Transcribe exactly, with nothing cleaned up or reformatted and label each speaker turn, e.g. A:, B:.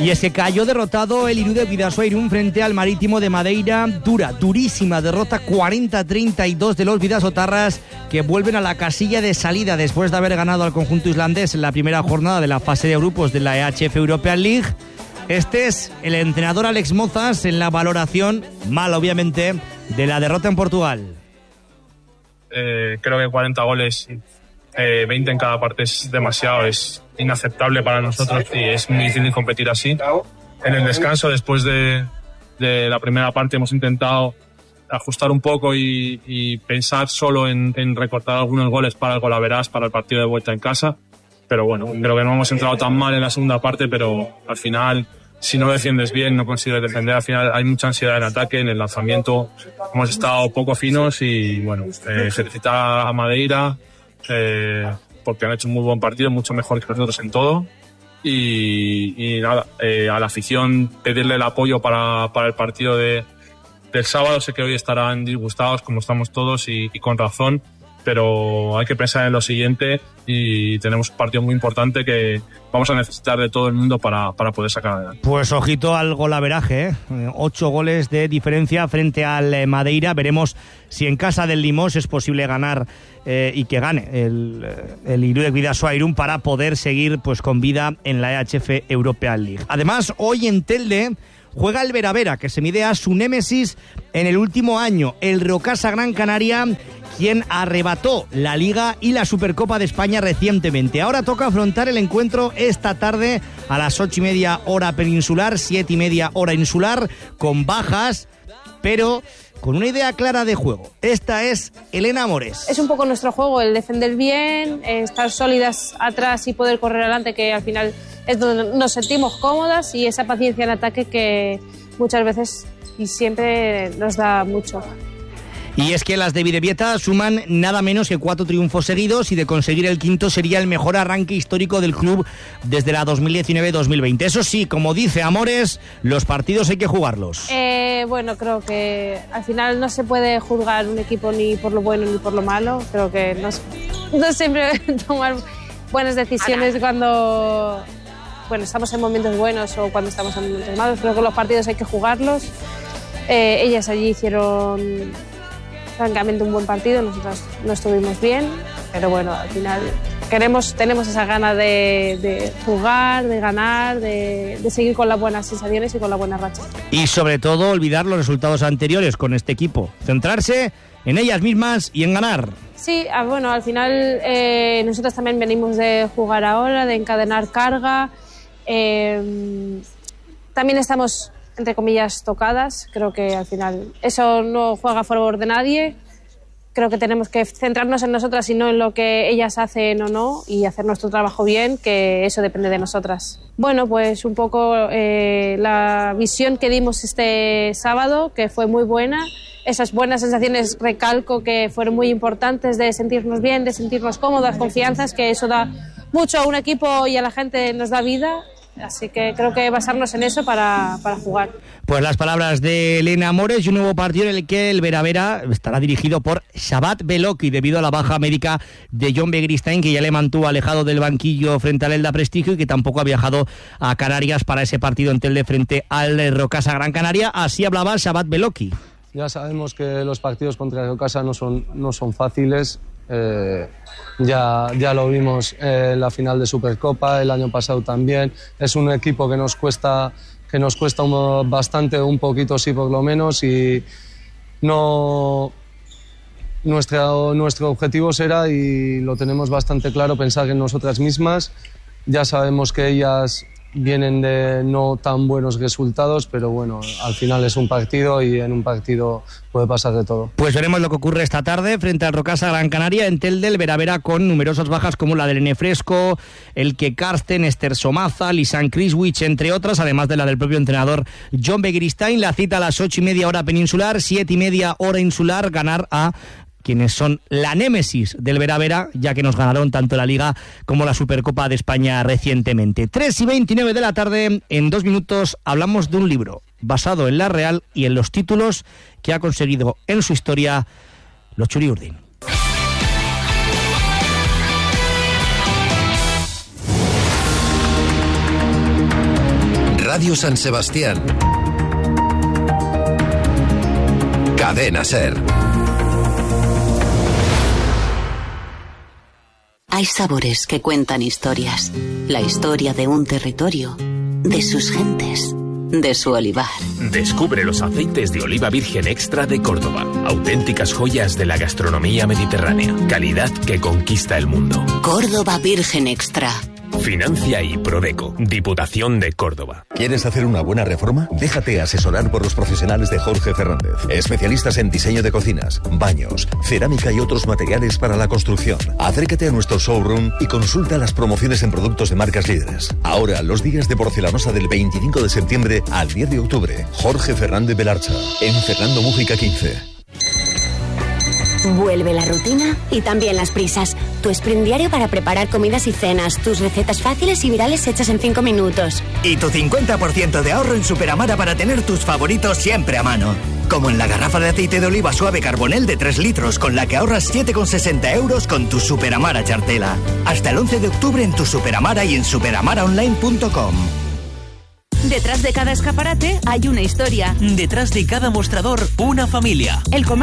A: Y es que cayó derrotado el Irún Bidasoa Irún frente al Marítimo de Madeira. Dura, durísima derrota, cuarenta a treinta y dos de los bidasotarras, que vuelven a la casilla de salida después de haber ganado al conjunto islandés en la primera jornada de la fase de grupos de la E H F European League. Este es el entrenador Alex Mozas en la valoración, mal obviamente, de la derrota en Portugal.
B: Eh, creo que cuarenta goles, eh, veinte en cada parte es demasiado, es inaceptable para nosotros y es muy difícil competir así. En el descanso, después de, de la primera parte, hemos intentado ajustar un poco y, y pensar solo en, en recortar algunos goles para el golaveras, para el partido de vuelta en casa. Pero bueno, creo que no hemos entrado tan mal en la segunda parte, pero al final, si no defiendes bien, no consigues defender. Al final hay mucha ansiedad en ataque, en el lanzamiento hemos estado poco finos y bueno, eh, felicitar a Madeira eh, porque han hecho un muy buen partido, mucho mejor que nosotros en todo. Y, y nada, eh, a la afición pedirle el apoyo para, para el partido de, del sábado. Sé que hoy estarán disgustados, como estamos todos, y, y con razón. Pero hay que pensar en lo siguiente y tenemos un partido muy importante que vamos a necesitar de todo el mundo para, para poder sacar adelante.
A: Pues ojito al golaveraje, ¿eh? Ocho goles de diferencia frente al Madeira. Veremos si en casa del Limos es posible ganar eh, y que gane el, el Irún Bidasoa Irún para poder seguir pues con vida en la E H F European League. Además, hoy en Telde juega el Veravera, que se mide a su némesis en el último año, el Rocasa Gran Canaria, quien arrebató la Liga y la Supercopa de España recientemente. Ahora toca afrontar el encuentro esta tarde a las ocho y media hora peninsular, siete y media hora insular, con bajas, pero con una idea clara de juego. Esta es Elena Amores.
C: Es un poco nuestro juego, el defender bien, estar sólidas atrás y poder correr adelante, que al final es donde nos sentimos cómodas, y esa paciencia en ataque que muchas veces y siempre nos da mucho.
A: Y es que las de Bidebieta suman nada menos que cuatro triunfos seguidos, y de conseguir el quinto sería el mejor arranque histórico del club desde la dos mil diecinueve dos mil veinte. Eso sí, como dice Amores, los partidos hay que jugarlos.
C: Eh, bueno, creo que al final no se puede juzgar un equipo ni por lo bueno ni por lo malo. Creo que no, no siempre tomar buenas decisiones cuando bueno, estamos en momentos buenos o cuando estamos en momentos malos. Creo que los partidos hay que jugarlos. Eh, ellas allí hicieron francamente un buen partido, nosotros no estuvimos bien, pero bueno, al final queremos, tenemos esa gana de, de jugar, de ganar, de, de seguir con las buenas sensaciones y con la buena racha.
A: Y sobre todo olvidar los resultados anteriores con este equipo, centrarse en ellas mismas y en ganar.
C: Sí, bueno, al final eh, nosotros también venimos de jugar ahora, de encadenar carga, eh, también estamos, entre comillas, tocadas. Creo que al final eso no juega a favor de nadie. Creo que tenemos que centrarnos en nosotras y no en lo que ellas hacen o no, y hacer nuestro trabajo bien, que eso depende de nosotras. Bueno, pues un poco eh, la visión que dimos este sábado, que fue muy buena. Esas buenas sensaciones, recalco, que fueron muy importantes, de sentirnos bien, de sentirnos cómodas, confianzas, que eso da mucho a un equipo y a la gente, nos da vida. Así que creo que basarnos en eso para, para jugar.
A: Pues las palabras de Elena Amores, y un nuevo partido en el que el Veravera estará dirigido por Shabat Beloki, debido a la baja médica de John Begristain, que ya le mantuvo alejado del banquillo frente al Elda Prestigio y que tampoco ha viajado a Canarias para ese partido en Telde frente al Rocasa Gran Canaria. Así hablaba Shabat Beloki.
D: Ya sabemos que los partidos contra el Rocasa no son, no son fáciles. Eh, ya, ya lo vimos en la final de Supercopa, el año pasado también. Es un equipo que nos cuesta, que nos cuesta un, bastante, un poquito sí por lo menos, y no, nuestra, nuestro objetivo será, y lo tenemos bastante claro, pensar en nosotras mismas. Ya sabemos que ellas vienen de no tan buenos resultados, pero bueno, al final es un partido y en un partido puede pasar de todo.
A: Pues veremos lo que ocurre esta tarde frente al Rocasa Gran Canaria en Telde, el Veravera, con numerosas bajas como la del Ene Fresco, el que Karsten, Esther Somaza, Lisan Kriswich, entre otras, además de la del propio entrenador John Begristain. La cita a las ocho y media hora peninsular, siete y media hora insular, ganar a quienes son la némesis del Veravera, ya que nos ganaron tanto la Liga como la Supercopa de España recientemente. tres y veintinueve de la tarde, en dos minutos hablamos de un libro basado en la Real y en los títulos que ha conseguido en su historia los Txuri Urdin.
E: Radio San Sebastián. Cadena SER.
F: Hay sabores que cuentan historias. La historia de un territorio, de sus gentes, de su olivar.
G: Descubre los aceites de oliva virgen extra de Córdoba. Auténticas joyas de la gastronomía mediterránea. Calidad que conquista el mundo.
F: Córdoba Virgen Extra.
G: Financia y Prodeco, Diputación de Córdoba.
H: ¿Quieres hacer una buena reforma? Déjate asesorar por los profesionales de Jorge Fernández, especialistas en diseño de cocinas, baños, cerámica y otros materiales para la construcción. Acércate a nuestro showroom y consulta las promociones en productos de marcas líderes. Ahora, los días de porcelanosa del veinticinco de septiembre al diez de octubre. Jorge Fernández Belarcha, en Fernando Mújica quince.
I: Vuelve la rutina y también las prisas. Tu sprint diario para preparar comidas y cenas. Tus recetas fáciles y virales hechas en cinco minutos.
J: Y tu cincuenta por ciento de ahorro en Superamara para tener tus favoritos siempre a mano. Como en la garrafa de aceite de oliva suave Carbonel de tres litros, con la que ahorras siete con sesenta euros con tu Superamara Chartela. Hasta el once de octubre en tu Superamara y en superamara online punto com.
K: Detrás de cada escaparate hay una historia.
L: Detrás de cada mostrador, una familia.
K: El comercio